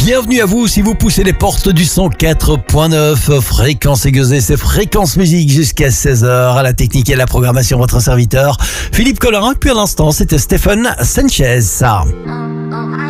Bienvenue à vous si vous poussez les portes du 104.9. Fréquence aiguisée, c'est Fréquence Musique jusqu'à 16h. À la technique et à la programmation, votre serviteur Philippe Collerin. Puis à l'instant, c'était Stéphane Sanchez.